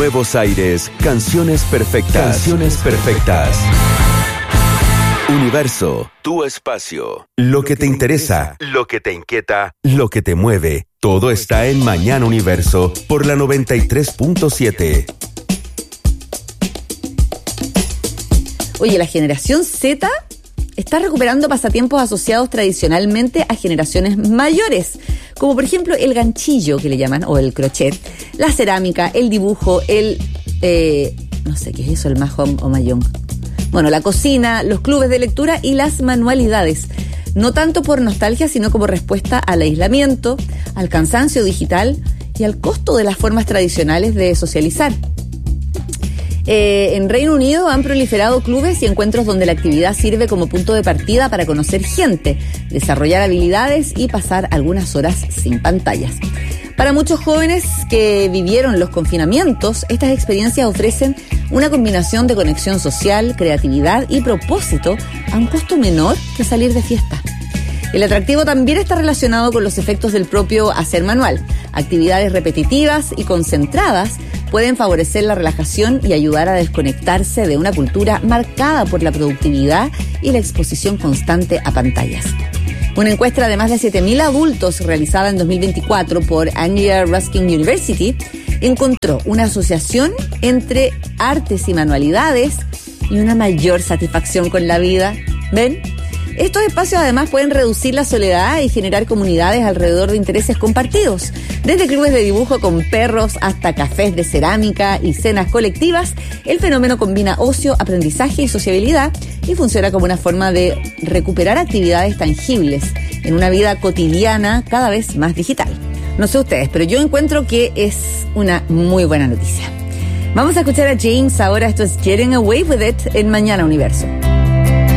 Nuevos aires, canciones perfectas. Canciones perfectas. Universo, tu espacio. Lo que te interesa, lo que te inquieta, lo que te mueve. Todo está en Mañana Universo por la 93.7. Oye, la generación Z está recuperando pasatiempos asociados tradicionalmente a generaciones mayores, como por ejemplo el ganchillo, que le llaman, o el crochet, la cerámica, el dibujo, no sé qué es eso, el mahjong o mahjong. Bueno, la cocina, los clubes de lectura y las manualidades. No tanto por nostalgia, sino como respuesta al aislamiento, al cansancio digital y al costo de las formas tradicionales de socializar. En Reino Unido han proliferado clubes y encuentros donde la actividad sirve como punto de partida para conocer gente, desarrollar habilidades y pasar algunas horas sin pantallas. Para muchos jóvenes que vivieron los confinamientos, estas experiencias ofrecen una combinación de conexión social, creatividad y propósito a un costo menor que salir de fiesta. El atractivo también está relacionado con los efectos del propio hacer manual. Actividades repetitivas y concentradas pueden favorecer la relajación y ayudar a desconectarse de una cultura marcada por la productividad y la exposición constante a pantallas. Una encuesta de más de 7.000 adultos realizada en 2024 por Anglia Ruskin University encontró una asociación entre artes y manualidades y una mayor satisfacción con la vida. ¿Ven? Estos espacios además pueden reducir la soledad y generar comunidades alrededor de intereses compartidos. Desde clubes de dibujo con perros hasta cafés de cerámica y cenas colectivas, el fenómeno combina ocio, aprendizaje y sociabilidad y funciona como una forma de recuperar actividades tangibles en una vida cotidiana cada vez más digital. No sé ustedes, pero yo encuentro que es una muy buena noticia. Vamos a escuchar a James ahora. Esto es Getting Away With It en Mañana Universo.